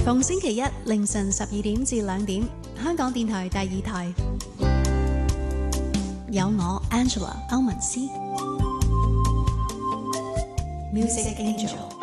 逢星期一凌晨12點至2點，香港電台第2台有我 Angela 歐文詩 Music Angel。